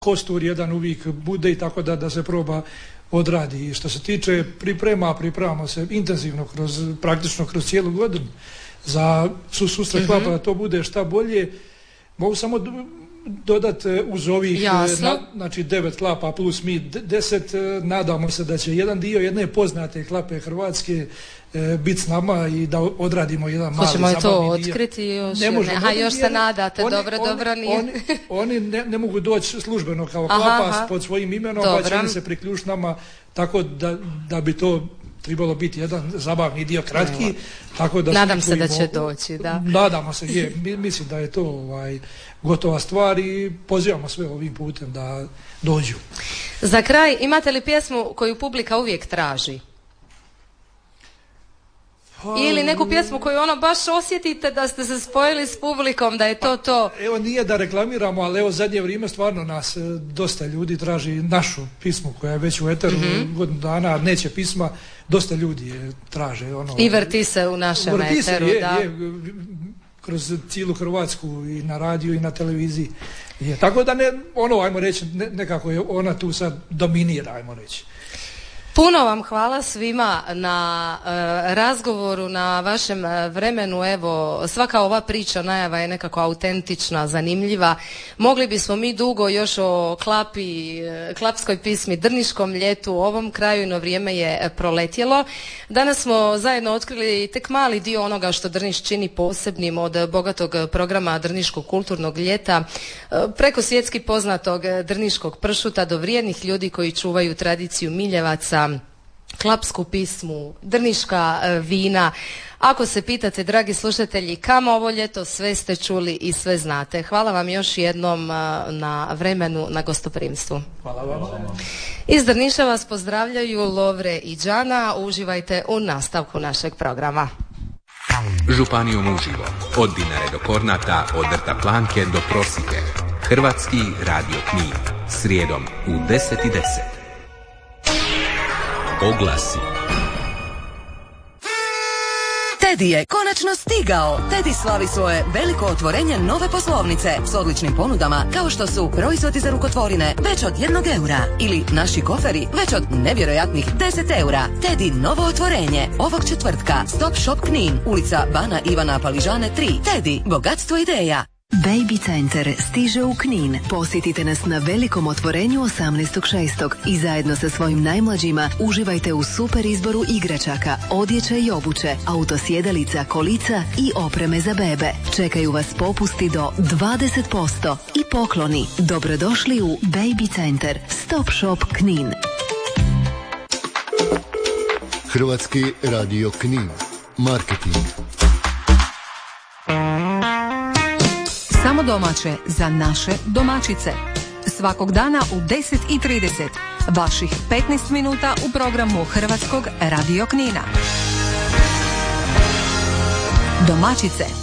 kostur jedan uvijek bude i tako da se proba odradi. I što se tiče pripremamo se intenzivno praktično kroz cijelu godinu za susret klapa da to bude šta bolje. Mogu samo dodati uz ovih znači 9 klapa plus mi 10, nadamo se da će jedan dio jedne poznate klape Hrvatske biti s nama i da odradimo jedan mali zabavni dio. Hoćemo to otkriti još? Još se nadate, dobro nije. Oni ne mogu doći službeno kao klapa pod svojim imenom, pa će oni se priključiti nama, tako da bi to trebalo biti jedan zabavni dio, kratki. Tako da nadam se da će doći, da. Nadamo se, mislim da je to gotova stvar i pozivamo sve ovim putem da dođu. Za kraj, imate li pjesmu koju publika uvijek traži? Ili neku pjesmu koju baš osjetite da ste se spojili s publikom, da je to? Evo, nije da reklamiramo, ali evo zadnje vrijeme stvarno nas dosta ljudi traži našu pismu koja je već u eteru godinu dana, neće pisma, dosta ljudi je traže. I vrti se u našem eteru, da. Kroz cijelu Hrvatsku i na radiju i na televiziji. Tako da ajmo reći, nekako je ona tu sad dominira, ajmo reći. Puno vam hvala svima na razgovoru, na vašem vremenu. Evo, svaka ova priča, najava je nekako autentična, zanimljiva. Mogli bismo mi dugo još o klapskoj pismi, drniškom ljetu, ovom kraju, no vrijeme je proletjelo. Danas smo zajedno otkrili tek mali dio onoga što Drniš čini posebnim, od bogatog programa Drniškog kulturnog ljeta, preko svjetski poznatog drniškog pršuta do vrijednih ljudi koji čuvaju tradiciju Miljevaca, klapsku pismu, drniška vina. Ako se pitate, dragi slušatelji, kamo ovo ljeto, sve ste čuli i sve znate. Hvala vam još jednom na vremenu, na gostoprimstvu. Hvala vam. Iz Drniša vas pozdravljaju Lovre i Đana. Uživajte u nastavku našeg programa. Županijom uživo, od Dinare do Kornata, od Drta Planke do Prosike. Hrvatski radio Knin, srijedom u 10:10. Oglasi. Teddy je konačno stigao. Teddy slavi svoje veliko otvorenje nove poslovnice s odličnim ponudama kao što su proizvodi za rukotvorine već od 1 eura ili naši koferi već od nevjerojatnih 10 eura. Teddy novo otvorenje ovog četvrtka. Stop Shop Knin, ulica Bana Ivana Paližane 3. Teddy, bogatstvo ideja. Baby Center stiže u Knin. Posjetite nas na velikom otvorenju 18.6. i zajedno sa svojim najmlađima uživajte u super izboru igračaka, odjeće i obuće, autosjedalica, kolica i opreme za bebe. Čekaju vas popusti do 20% i pokloni. Dobrodošli u Baby Center. Stop Shop Knin. Hrvatski radio Knin. Marketing. Samo domaće za naše domaćice. Svakog dana u 10:30. Vaših 15 minuta u programu Hrvatskog radio Knina. Domaćice.